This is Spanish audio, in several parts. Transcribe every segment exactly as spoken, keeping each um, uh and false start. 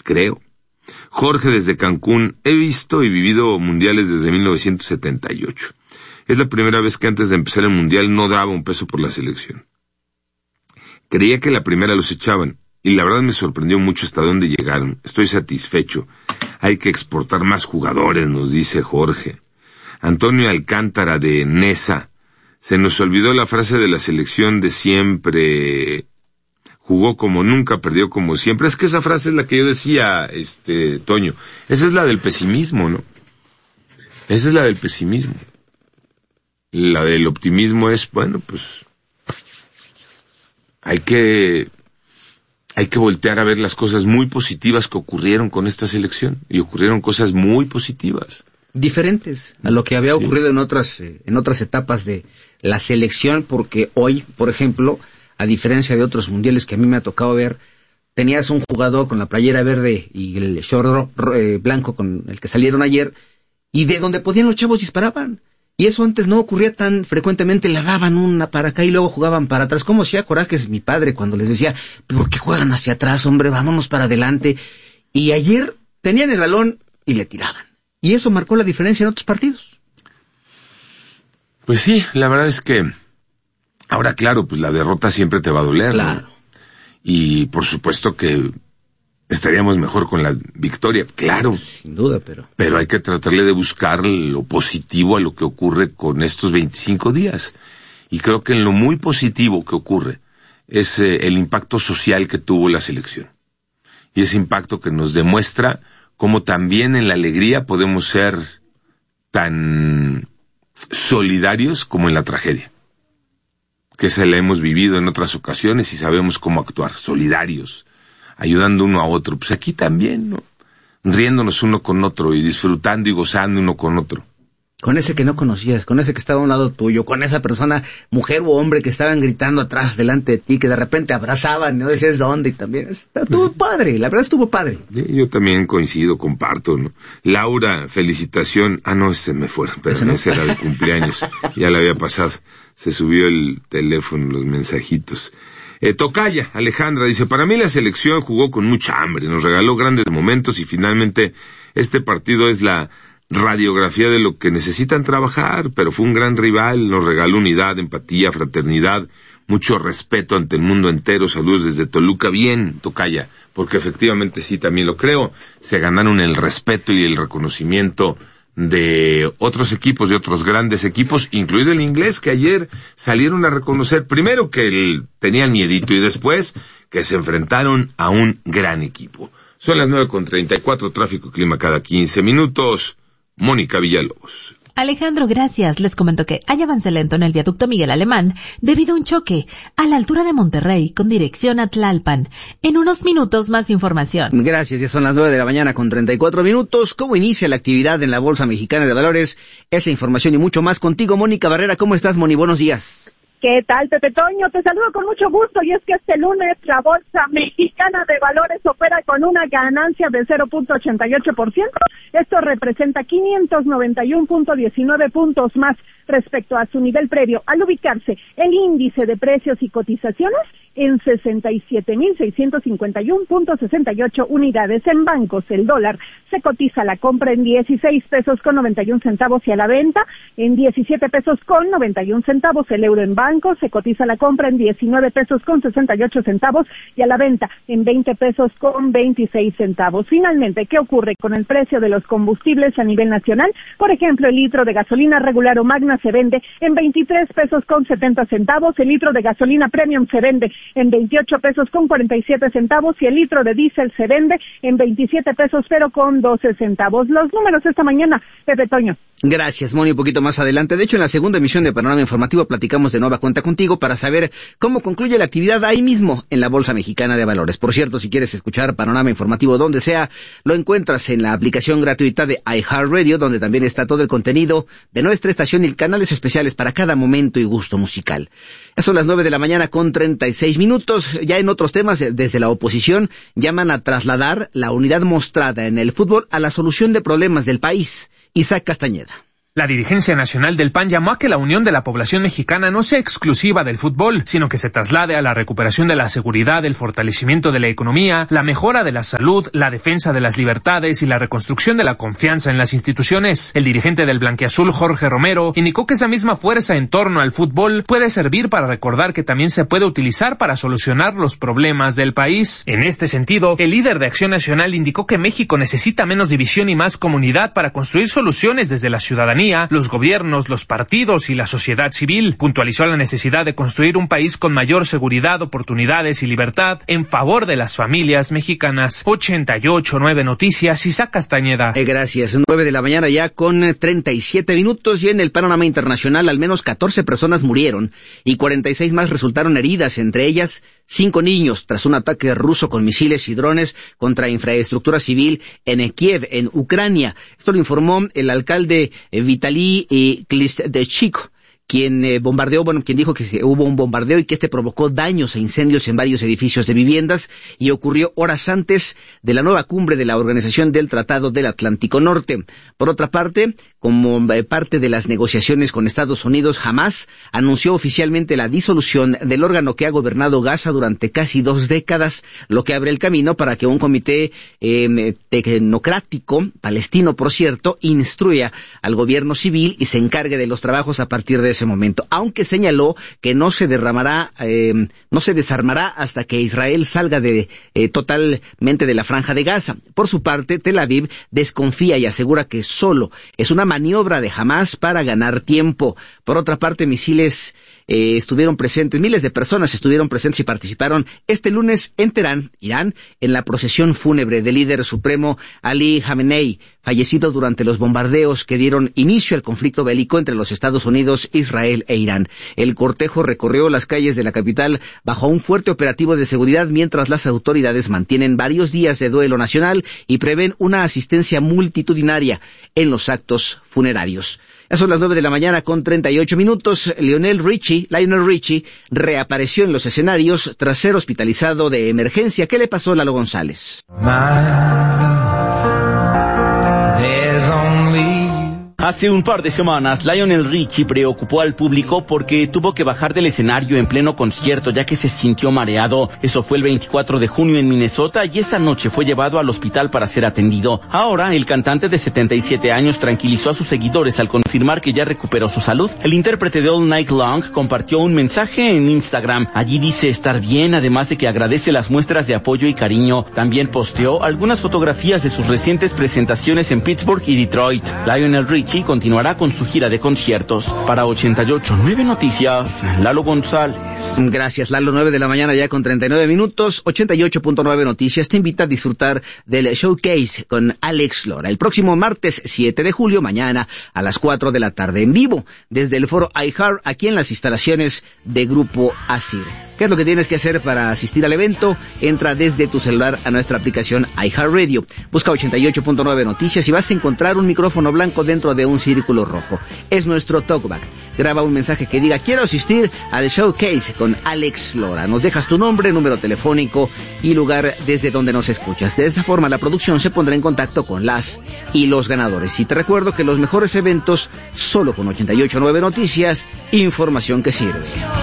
creo. Jorge desde Cancún, he visto y vivido mundiales desde mil novecientos setenta y ocho. Es la primera vez que antes de empezar el mundial no daba un peso por la selección. Creía que la primera los echaban, y la verdad me sorprendió mucho hasta dónde llegaron. Estoy satisfecho. Hay que exportar más jugadores, nos dice Jorge. Antonio Alcántara de Nesa. Se nos olvidó la frase de la selección de siempre. Jugó como nunca, perdió como siempre. Es que esa frase es la que yo decía, este, Toño. Esa es la del pesimismo, ¿no? Esa es la del pesimismo. La del optimismo es, bueno, pues, hay que, hay que voltear a ver las cosas muy positivas que ocurrieron con esta selección. Y ocurrieron cosas muy positivas. Diferentes a lo que había Sí. ocurrido en otras, eh, en otras etapas de la selección, porque hoy, por ejemplo, a diferencia de otros mundiales que a mí me ha tocado ver, tenías un jugador con la playera verde y el short eh, blanco con el que salieron ayer, y de donde podían los chavos disparaban. Y eso antes no ocurría tan frecuentemente, la daban una para acá y luego jugaban para atrás. ¿Cómo hacía corajes mi padre cuando les decía, ¿por qué juegan hacia atrás, hombre? Vámonos para adelante. Y ayer tenían el balón y le tiraban. Y eso marcó la diferencia en otros partidos. Pues sí, la verdad es que ahora, claro, pues la derrota siempre te va a doler, Claro. ¿no? Y por supuesto que estaríamos mejor con la victoria, claro. Sin duda, pero... Pero hay que tratarle de buscar lo positivo a lo que ocurre con estos veinticinco días. Y creo que en lo muy positivo que ocurre es eh, el impacto social que tuvo la selección. Y ese impacto que nos demuestra cómo también en la alegría podemos ser tan solidarios como en la tragedia. Que se la hemos vivido en otras ocasiones y sabemos cómo actuar, solidarios, ayudando uno a otro. Pues aquí también, ¿no? Riéndonos uno con otro y disfrutando y gozando uno con otro. Con ese que no conocías, con ese que estaba a un lado tuyo, con esa persona, mujer o hombre, que estaban gritando atrás, delante de ti, que de repente abrazaban, no decías dónde, y también estuvo padre, la verdad estuvo padre. Yo también coincido, comparto, ¿no? Laura, felicitación. Ah, no, ese me fue, pero ¿Ese no? ese era de cumpleaños, ya le había pasado. Se subió el teléfono, los mensajitos. Eh, Tocaya, Alejandra, dice, para mí la selección jugó con mucha hambre, nos regaló grandes momentos y finalmente este partido es la radiografía de lo que necesitan trabajar, pero fue un gran rival, nos regaló unidad, empatía, fraternidad, mucho respeto ante el mundo entero. Saludos desde Toluca. Bien, Tocaya, porque efectivamente sí, también lo creo, se ganaron el respeto y el reconocimiento de otros equipos, de otros grandes equipos, incluido el inglés, que ayer salieron a reconocer primero que el, tenían miedito y después que se enfrentaron a un gran equipo. Son las nueve con treinta y cuatro, tráfico y clima cada quince minutos. Mónica Villalobos. Alejandro, gracias. Les comento que hay avance lento en el viaducto Miguel Alemán debido a un choque a la altura de Monterrey con dirección a Tlalpan. En unos minutos más información. Gracias, ya son las nueve de la mañana con treinta y cuatro minutos. ¿Cómo inicia la actividad en la Bolsa Mexicana de Valores? Esa información y mucho más contigo, Mónica Barrera. ¿Cómo estás, Moni? Buenos días. ¿Qué tal, Pepe Toño? Te saludo con mucho gusto, y es que este lunes la Bolsa Mexicana de Valores opera con una ganancia de cero punto ochenta y ocho por ciento. Esto representa quinientos noventa y uno punto diecinueve puntos más respecto a su nivel previo, al ubicarse el índice de precios y cotizaciones en sesenta y siete mil seiscientos cincuenta y uno punto sesenta y ocho unidades. En bancos, el dólar se cotiza a la compra en dieciséis pesos con noventa y un centavos y a la venta en diecisiete pesos con noventa y un centavos. El euro en bancos se cotiza a la compra en diecinueve pesos con sesenta y ocho centavos y a la venta en veinte pesos con veintiséis centavos. Finalmente, ¿qué ocurre con el precio de los combustibles a nivel nacional? Por ejemplo, el litro de gasolina regular o magna se vende en veintitrés pesos con setenta centavos, el litro de gasolina premium se vende en veintiocho pesos con cuarenta y siete centavos y el litro de diésel se vende en veintisiete pesos pero con doce centavos. Los números esta mañana, Pepe Toño. Gracias, Moni, un poquito más adelante. De hecho, en la segunda emisión de Panorama Informativo platicamos de nueva cuenta contigo para saber cómo concluye la actividad ahí mismo en la Bolsa Mexicana de Valores. Por cierto, si quieres escuchar Panorama Informativo donde sea, lo encuentras en la aplicación gratuita de iHeartRadio, donde también está todo el contenido de nuestra estación y canales especiales para cada momento y gusto musical. Ya son las nueve de la mañana con treinta y seis minutos. Ya en otros temas, desde la oposición llaman a trasladar la unidad mostrada en el fútbol a la solución de problemas del país. Isaac Castañeda. La dirigencia nacional del P A N llamó a que la unión de la población mexicana no sea exclusiva del fútbol, sino que se traslade a la recuperación de la seguridad, el fortalecimiento de la economía, la mejora de la salud, la defensa de las libertades y la reconstrucción de la confianza en las instituciones. El dirigente del blanquiazul, Jorge Romero, indicó que esa misma fuerza en torno al fútbol puede servir para recordar que también se puede utilizar para solucionar los problemas del país. En este sentido, el líder de Acción Nacional indicó que México necesita menos división y más comunidad para construir soluciones desde la ciudadanía, los gobiernos, los partidos y la sociedad civil. Puntualizó la necesidad de construir un país con mayor seguridad, oportunidades y libertad en favor de las familias mexicanas. ochenta y ocho punto nueve Noticias, Isaac Castañeda. Eh, gracias. nueve de la mañana ya con treinta y siete minutos, y en el panorama internacional al menos catorce personas murieron y cuarenta y seis más resultaron heridas, entre ellas cinco niños, tras un ataque ruso con misiles y drones contra infraestructura civil en Kiev, en Ucrania. Esto lo informó el alcalde eh, Vitaly eh, Klitschko, quien eh, bombardeó, bueno, quien dijo que se, hubo un bombardeo y que este provocó daños e incendios en varios edificios de viviendas, y ocurrió horas antes de la nueva cumbre de la Organización del Tratado del Atlántico Norte. Por otra parte, como eh, parte de las negociaciones con Estados Unidos, Hamás anunció oficialmente la disolución del órgano que ha gobernado Gaza durante casi dos décadas, lo que abre el camino para que un comité eh, tecnocrático, palestino por cierto, instruya al gobierno civil y se encargue de los trabajos a partir de ese momento, aunque señaló que no se derramará, eh, no se desarmará hasta que Israel salga de eh, totalmente de la franja de Gaza. Por su parte, Tel Aviv desconfía y asegura que solo es una maniobra de Hamás para ganar tiempo. Por otra parte, misiles eh, estuvieron presentes, miles de personas estuvieron presentes y participaron este lunes en Teherán, Irán, en la procesión fúnebre del líder supremo Ali Khamenei, fallecido durante los bombardeos que dieron inicio al conflicto bélico entre los Estados Unidos, Israel e Irán. El cortejo recorrió las calles de la capital bajo un fuerte operativo de seguridad, mientras las autoridades mantienen varios días de duelo nacional y prevén una asistencia multitudinaria en los actos funerarios. Ya son las nueve de la mañana con treinta y ocho minutos. Lionel Richie, Lionel Richie, reapareció en los escenarios tras ser hospitalizado de emergencia. ¿Qué le pasó a Lalo González? Hace un par de semanas, Lionel Richie preocupó al público porque tuvo que bajar del escenario en pleno concierto ya que se sintió mareado. Eso fue el veinticuatro de junio en Minnesota y esa noche fue llevado al hospital para ser atendido. Ahora, el cantante de setenta y siete años tranquilizó a sus seguidores al confirmar que ya recuperó su salud. El intérprete de All Night Long compartió un mensaje en Instagram. Allí dice estar bien, además de que agradece las muestras de apoyo y cariño. También posteó algunas fotografías de sus recientes presentaciones en Pittsburgh y Detroit. Lionel Richie continuará con su gira de conciertos. Para ochenta y ocho punto nueve Noticias, Lalo González. Gracias, Lalo. nueve de la mañana ya con treinta y nueve minutos. ochenta y ocho punto nueve Noticias te invita a disfrutar del Showcase con Alex Lora el próximo martes siete de julio, mañana a las cuatro de la tarde, en vivo desde el foro iHeart, aquí en las instalaciones de Grupo Asir. ¿Qué es lo que tienes que hacer para asistir al evento? Entra desde tu celular a nuestra aplicación iHeartRadio, busca ochenta y ocho punto nueve Noticias y vas a encontrar un micrófono blanco dentro de un círculo rojo. Es nuestro talkback. Graba un mensaje que diga quiero asistir al Showcase con Alex Lora. Nos dejas tu nombre, número telefónico y lugar desde donde nos escuchas. De esta forma la producción se pondrá en contacto con las y los ganadores. Y te recuerdo que los mejores eventos solo con ochenta y ocho punto nueve Noticias, información que sirve.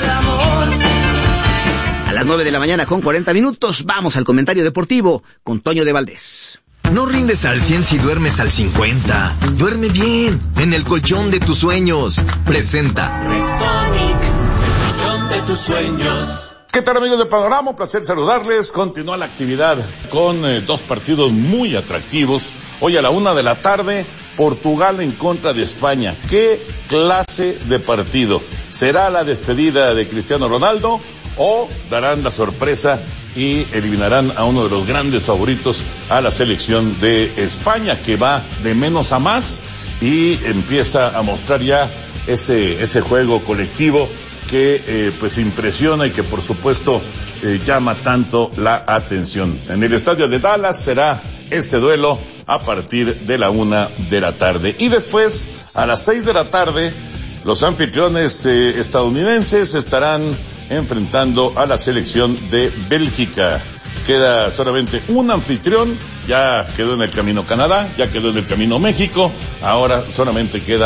A las nueve de la mañana con cuarenta minutos, vamos al comentario deportivo con Toño de Valdés. No rindes al cien si duermes al cincuenta. Duerme bien, en el colchón de tus sueños. Presenta Restonic, el colchón de tus sueños. ¿Qué tal, amigos de Panorama? Un placer saludarles. Continúa la actividad con eh, dos partidos muy atractivos. Hoy a la una de la tarde, Portugal en contra de España. ¿Qué clase de partido? ¿Será la despedida de Cristiano Ronaldo o darán la sorpresa y eliminarán a uno de los grandes favoritos a la selección de España, que va de menos a más y empieza a mostrar ya ese, ese juego colectivo que eh, pues impresiona y que por supuesto eh, llama tanto la atención? En el estadio de Dallas será este duelo a partir de la una de la tarde. Y después, a las seis de la tarde, los anfitriones eh, estadounidenses estarán enfrentando a la selección de Bélgica. Queda solamente un anfitrión, ya quedó en el camino Canadá, ya quedó en el camino México, ahora solamente queda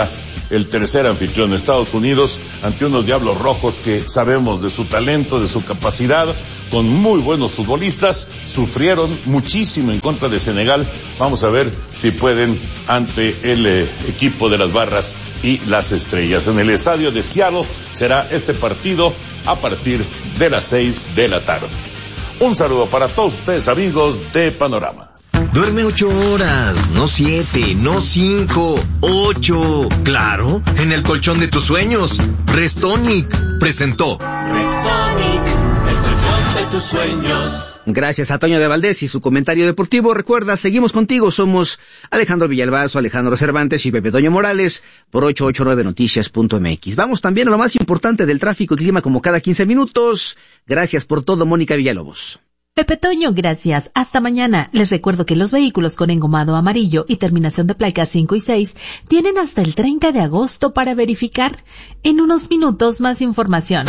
el tercer anfitrión, Estados Unidos, ante unos Diablos Rojos que sabemos de su talento, de su capacidad, con muy buenos futbolistas, sufrieron muchísimo en contra de Senegal. Vamos a ver si pueden ante el eh, equipo de las Barras y las Estrellas. En el estadio de Seattle será este partido a partir de las seis de la tarde. Un saludo para todos ustedes, amigos de Panorama. Duerme ocho horas, no siete, no cinco, ocho. Claro, en el colchón de tus sueños. Restonic presentó. Restonic, el colchón de tus sueños. Gracias a Toño de Valdés y su comentario deportivo. Recuerda, seguimos contigo. Somos Alejandro Villalbazo, Alejandro Cervantes y Pepe Toño Morales por ocho ocho nueve noticias punto m x. Vamos también a lo más importante del tráfico y clima como cada quince minutos. Gracias por todo, Mónica Villalobos. Pepe Toño, gracias. Hasta mañana. Les recuerdo que los vehículos con engomado amarillo y terminación de placas cinco y seis tienen hasta el treinta de agosto para verificar. En unos minutos más información.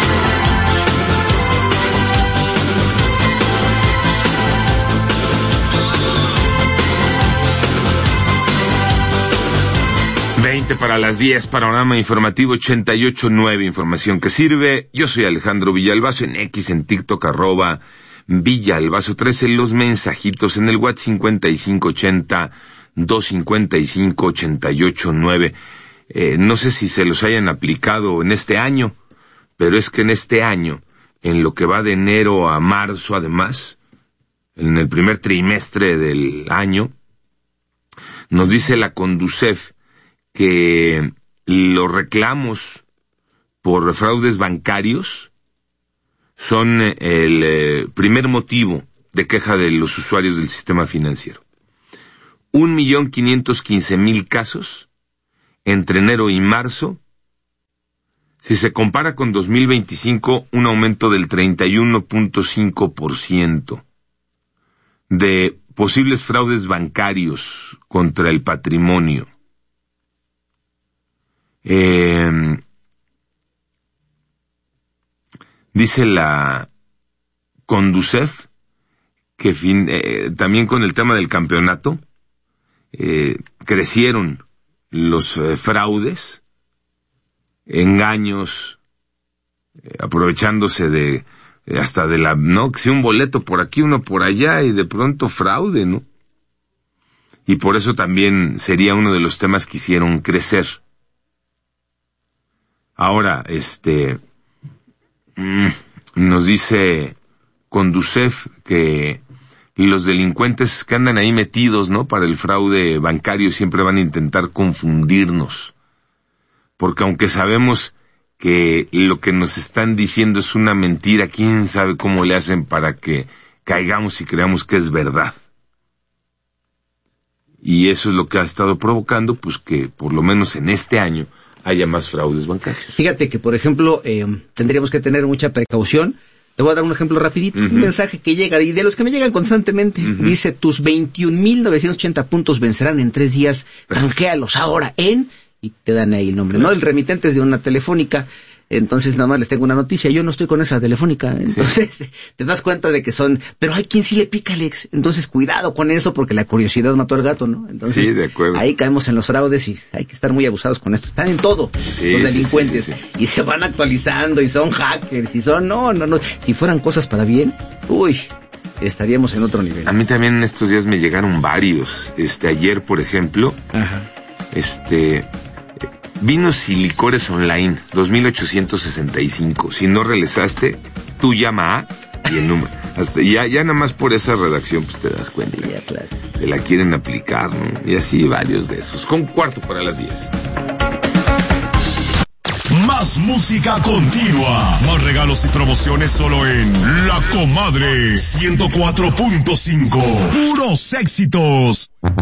veinte para las diez, Panorama Informativo ochenta y ocho nueve, información que sirve. Yo soy Alejandro Villalbazo, en X, en TikTok, arroba Villalbazo trece, los mensajitos en el WhatsApp cincuenta y cinco ochenta, doscientos cincuenta y cinco, ochenta y ocho nueve. Eh, no sé si se los hayan aplicado en este año, pero es que en este año, en lo que va de enero a marzo, además, en el primer trimestre del año, nos dice la Conducef que los reclamos por fraudes bancarios son el eh, primer motivo de queja de los usuarios del sistema financiero. Un millón quinientos quince mil casos entre enero y marzo. Si se compara con dos mil veinticinco, un aumento del treinta y uno punto cinco por ciento de posibles fraudes bancarios contra el patrimonio. Eh, dice la Conducef que fin, eh, también con el tema del campeonato eh, crecieron los eh, fraudes, engaños, eh, aprovechándose de eh, hasta de la, no, que si un boleto por aquí, uno por allá y de pronto fraude, ¿no? Y por eso también sería uno de los temas que hicieron crecer. Ahora, este, mmm, nos dice Conducef que los delincuentes que andan ahí metidos, ¿no?, para el fraude bancario siempre van a intentar confundirnos. Porque aunque sabemos que lo que nos están diciendo es una mentira, quién sabe cómo le hacen para que caigamos y creamos que es verdad. Y eso es lo que ha estado provocando, pues, que por lo menos en este año haya más fraudes bancarios. Fíjate que, por ejemplo, eh, tendríamos que tener mucha precaución. Te voy a dar un ejemplo rapidito. Uh-huh. Un mensaje que llega, y de los que me llegan constantemente. Uh-huh. Dice, tus veintiún mil novecientos ochenta puntos vencerán en tres días. Canjealos ahora en... Y te dan ahí el nombre, ¿no? El remitente es de una telefónica. Entonces nada más les tengo una noticia, yo no estoy con esa telefónica. Entonces sí. Te das cuenta de que son, pero hay quien sí le pica, Alex. Entonces cuidado con eso porque la curiosidad mató al gato, ¿no? Entonces sí, de acuerdo. Ahí caemos en los fraudes y hay que estar muy abusados con esto. Están en todo, sí, los delincuentes. Sí, sí, sí, sí. Y se van actualizando y son hackers y son, no, no, no. Si fueran cosas para bien, uy, estaríamos en otro nivel. A mí también en estos días me llegaron varios. Este, ayer, por ejemplo, Ajá. este... Vinos y licores online, dos mil ochocientos sesenta y cinco. Si no realizaste, tú llama a y el número. Hasta ya, ya nada más por esa redacción, pues te das cuenta. Sí, ya, claro. Te la quieren aplicar, ¿no? Y así varios de esos. Con cuarto para las diez. Más música continua. Más regalos y promociones solo en La Comadre ciento cuatro punto cinco. Puros éxitos.